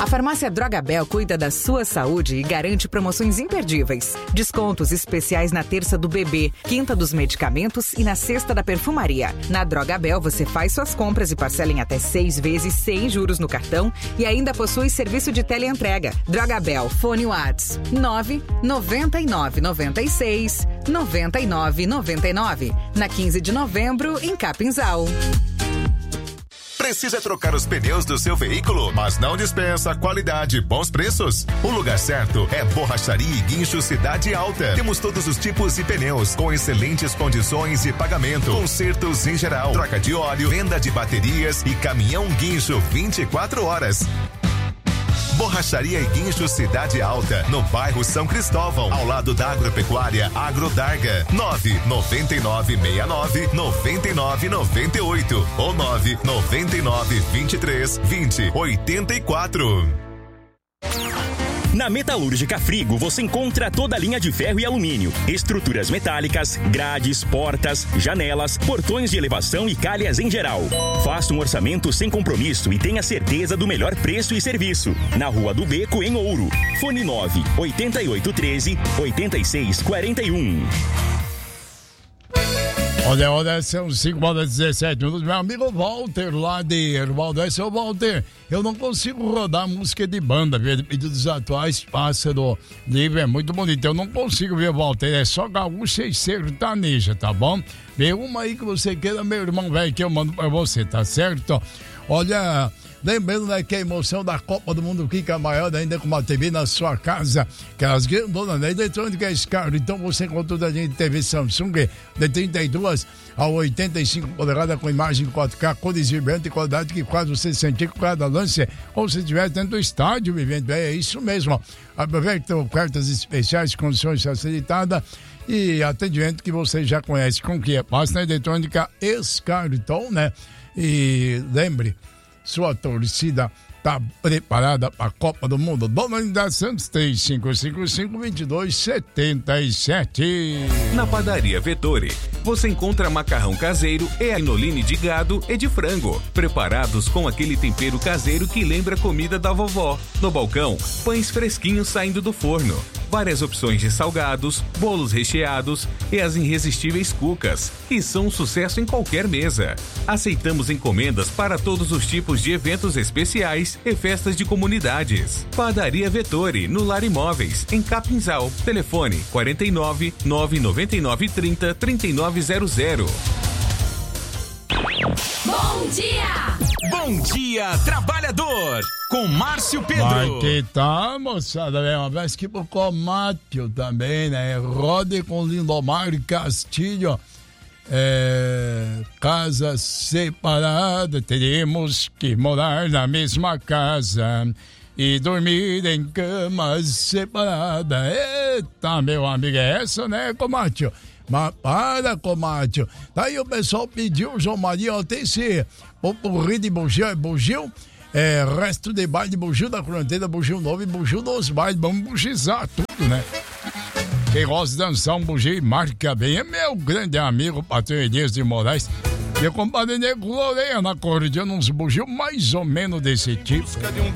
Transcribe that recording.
A farmácia Drogabel cuida da sua saúde e garante promoções imperdíveis. Descontos especiais na terça do bebê, quinta dos medicamentos e na sexta da perfumaria. Na Drogabel você faz suas compras e parcela em até 6 vezes sem juros no cartão e ainda possui serviço de teleentrega. Drogabel, fone Whats 999969999. Na 15 de novembro, em Capinzal. Precisa trocar os pneus do seu veículo, mas não dispensa qualidade e bons preços? O lugar certo é Borracharia e Guincho Cidade Alta. Temos todos os tipos de pneus com excelentes condições de pagamento, consertos em geral, troca de óleo, venda de baterias e caminhão guincho 24 horas. Borracharia e Guincho Cidade Alta, no bairro São Cristóvão, ao lado da Agropecuária Agrodarga. 999699998 ou 999232084. Na Metalúrgica Frigo você encontra toda a linha de ferro e alumínio, estruturas metálicas, grades, portas, janelas, portões de elevação e calhas em geral. Faça um orçamento sem compromisso e tenha certeza do melhor preço e serviço. Na Rua do Beco, em Ouro. Fone 98813-8641. Olha, são 5h17. Meu amigo Walter, lá de Ervaldo. Esse é o Walter. Eu não consigo rodar música de banda, viu? Pedidos atuais, Pássaro Livre é muito bonito. Eu não consigo, ver Walter. É só gaúcha e sertaneja, tá bom? Vê uma aí que você queira, meu irmão velho, que eu mando pra você, tá certo? Olha, lembrando, né, que a emoção da Copa do Mundo fica maior ainda com uma TV na sua casa, que as grandonas, né? Eletrônica é caro, então você encontra da gente TV Samsung de 32 a 85 polegadas com imagem 4K, cores vibrantes e qualidade que faz você sentir com cada lance, ou se estiver dentro do estádio vivendo. É isso mesmo. Aproveita ofertas especiais, condições facilitadas e atendimento que você já conhece. Com que é? Passa na Eletrônica Escarton, né? E lembre, sua torcida está preparada para a Copa do Mundo. Dona Unidade Santos 3555-2277. Na Padaria Vettori, você encontra macarrão caseiro e agnoline de gado e de frango, preparados com aquele tempero caseiro que lembra a comida da vovó. No balcão, pães fresquinhos saindo do forno. Várias opções de salgados, bolos recheados e as irresistíveis cucas, que são um sucesso em qualquer mesa. Aceitamos encomendas para todos os tipos de eventos especiais e festas de comunidades. Padaria Vettori, no Lar Imóveis, em Capinzal. Telefone 49 999 30 3900. Bom dia! Bom dia, trabalhador! Com Márcio Pedro. Vai que tá, moçada, né? Um abraço aqui pro Comátio também, né? Rode com Lindomar Castilho. Casa separada, teremos que morar na mesma casa e dormir em camas separadas. Eita, meu amigo, é essa, né, Comátio? Mas para, Comátio. Daí o pessoal pediu, João Maria, ó, tem esse popurrí de bugio, resto de baile de bugio da fronteira, bugio novo e bugio dos bailes. Vamos bugizar tudo, né? Quem gosta de dançar um bugio, marca bem. É meu grande amigo, Patrão Elias de Moraes. E o compadre Nego Loureia na corrida, uns bugios mais ou menos desse tipo.